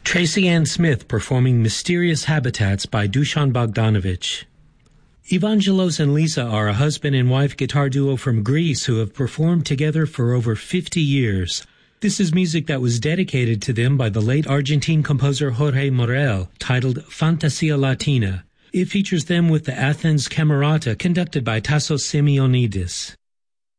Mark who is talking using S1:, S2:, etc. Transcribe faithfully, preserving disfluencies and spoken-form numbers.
S1: Tracy Ann Smith performing Mysterious Habitats by Dusan Bogdanovich. Evangelos and Lisa are a husband and wife guitar duo from Greece who have performed together for over fifty years. This is music that was dedicated to them by the late Argentine composer Jorge Morel, titled Fantasia Latina. It features them with the Athens Camerata conducted by Tassos Simeonidis.